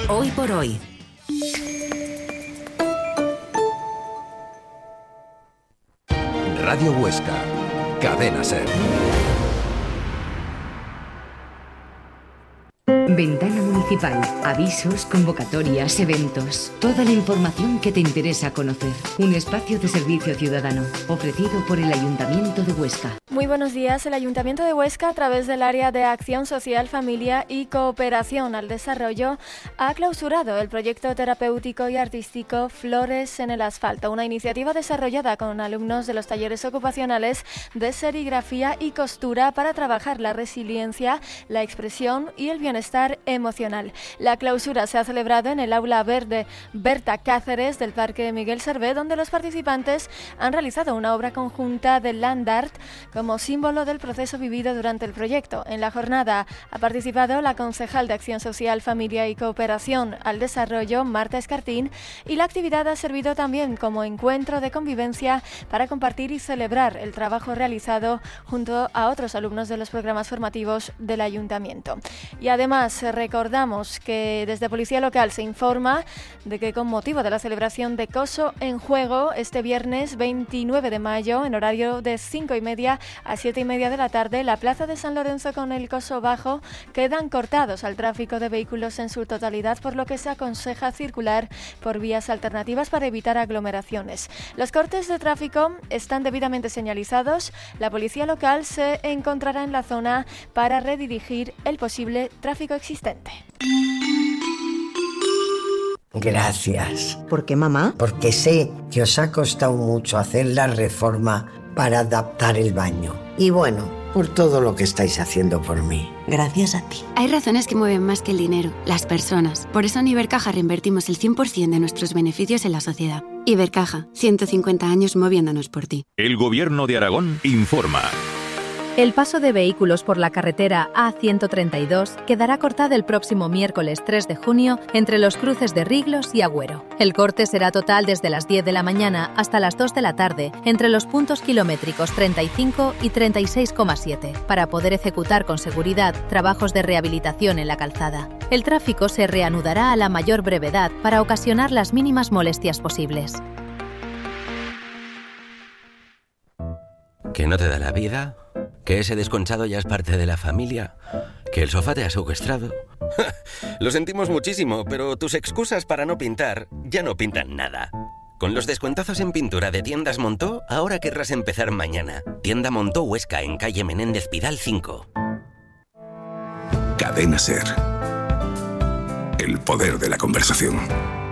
Hoy por hoy. Radio Huesca, Cadena SER. Ventana Municipal. Avisos, convocatorias, eventos. Toda la información que te interesa conocer. Un espacio de servicio ciudadano ofrecido por el Ayuntamiento de Huesca. Muy buenos días. El Ayuntamiento de Huesca, a través del Área de Acción Social, Familia y Cooperación al Desarrollo, ha clausurado el proyecto terapéutico y artístico Flores en el Asfalto, una iniciativa desarrollada con alumnos de los talleres ocupacionales de serigrafía y costura para trabajar la resiliencia, la expresión y el bienestar emocional. La clausura se ha celebrado en el Aula Verde Berta Cáceres del Parque Miguel Servet, donde los participantes han realizado una obra conjunta de land art como símbolo del proceso vivido durante el proyecto. En la jornada ha participado la concejal de Acción Social, Familia y Cooperación al Desarrollo, Marta Escartín, y la actividad ha servido también como encuentro de convivencia para compartir y celebrar el trabajo realizado junto a otros alumnos de los programas formativos del Ayuntamiento. Y además recordamos que desde Policía Local se informa de que con motivo de la celebración de Coso en Juego este viernes 29 de mayo, en horario de 5:30 a 7:30 de la tarde, la Plaza de San Lorenzo con el Coso Bajo quedan cortados al tráfico de vehículos en su totalidad, por lo que se aconseja circular por vías alternativas para evitar aglomeraciones. Los cortes de tráfico están debidamente señalizados. La Policía Local se encontrará en la zona para redirigir el posible tráfico existente. Gracias. ¿Por qué, mamá? Porque sé que os ha costado mucho hacer la reforma para adaptar el baño. Y bueno, por todo lo que estáis haciendo por mí. Gracias a ti. Hay razones que mueven más que el dinero, las personas. Por eso en Ibercaja reinvertimos el 100% de nuestros beneficios en la sociedad. Ibercaja, 150 años moviéndonos por ti. El Gobierno de Aragón informa. El paso de vehículos por la carretera A132 quedará cortado el próximo miércoles 3 de junio entre los cruces de Riglos y Agüero. El corte será total desde las 10 de la mañana hasta las 2 de la tarde entre los puntos kilométricos 35 y 36,7 para poder ejecutar con seguridad trabajos de rehabilitación en la calzada. El tráfico se reanudará a la mayor brevedad para ocasionar las mínimas molestias posibles. ¿Que no te da la vida? ¿Que ese desconchado ya es parte de la familia? ¿Que el sofá te ha secuestrado? Lo sentimos muchísimo, pero tus excusas para no pintar ya no pintan nada. Con los descuentazos en pintura de Tiendas Montó, ahora querrás empezar mañana. Tienda Montó Huesca, en calle Menéndez Pidal 5. Cadena SER. El poder de la conversación.